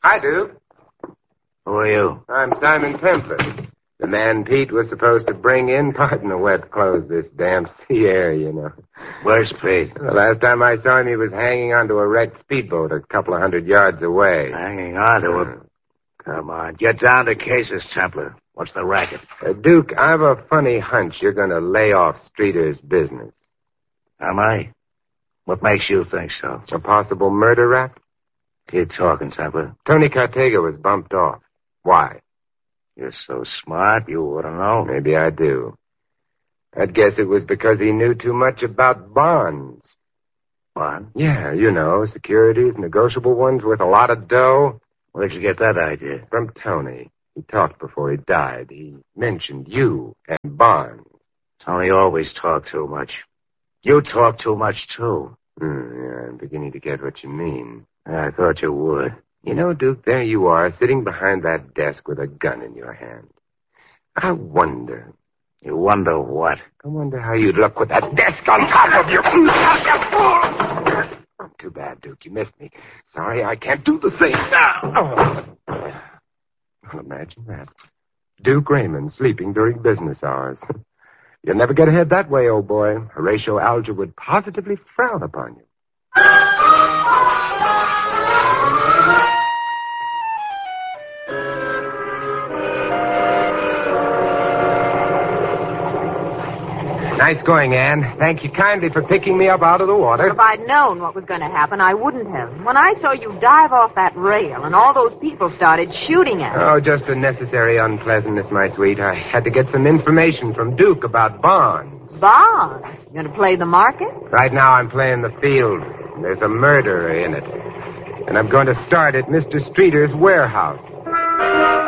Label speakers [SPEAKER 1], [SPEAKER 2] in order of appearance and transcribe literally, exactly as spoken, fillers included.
[SPEAKER 1] Hi, Duke.
[SPEAKER 2] Who are you?
[SPEAKER 1] I'm Simon Templar. The man Pete was supposed to bring in. Pardon the wet clothes, this damn sea air, you know.
[SPEAKER 2] Where's Pete?
[SPEAKER 1] The last time I saw him, he was hanging onto a wrecked speedboat a couple of hundred yards away.
[SPEAKER 2] Hanging on to him? Come on, get down to cases, Templar. What's the racket?
[SPEAKER 1] Uh, Duke, I've a funny hunch you're going to lay off Streeter's business.
[SPEAKER 2] Am I? What makes you think so?
[SPEAKER 1] A possible murder rap?
[SPEAKER 2] Keep talking, Templar.
[SPEAKER 1] Tony Cartega was bumped off. Why?
[SPEAKER 2] You're so smart, you ought to know.
[SPEAKER 1] Maybe I do. I'd guess it was because he knew too much about bonds.
[SPEAKER 2] Bonds?
[SPEAKER 1] Yeah, you know, securities, negotiable ones worth a lot of dough.
[SPEAKER 2] Where'd you get that idea?
[SPEAKER 1] From Tony. He talked before he died. He mentioned you and bonds.
[SPEAKER 2] Tony always talked too much. You talk too much, too.
[SPEAKER 1] Mm, yeah, I'm beginning to get what you mean.
[SPEAKER 2] I thought you would.
[SPEAKER 1] You know, Duke, there you are, sitting behind that desk with a gun in your hand. I wonder.
[SPEAKER 2] You wonder what?
[SPEAKER 1] I wonder how you'd look with that desk on top of you. Too bad, Duke. You missed me. Sorry, I can't do the same now. Well, imagine that. Duke Raymond sleeping during business hours. You'll never get ahead that way, old boy. Horatio Alger would positively frown upon you. Nice going, Anne. Thank you kindly for picking me up out of the water.
[SPEAKER 3] If I'd known what was going to happen, I wouldn't have. When I saw you dive off that rail and all those people started shooting at you.
[SPEAKER 1] Oh, just a necessary unpleasantness, my sweet. I had to get some information from Duke about bonds.
[SPEAKER 3] Bonds? You going to play the market?
[SPEAKER 1] Right now I'm playing the field. There's a murderer in it. And I'm going to start at Mister Streeter's warehouse.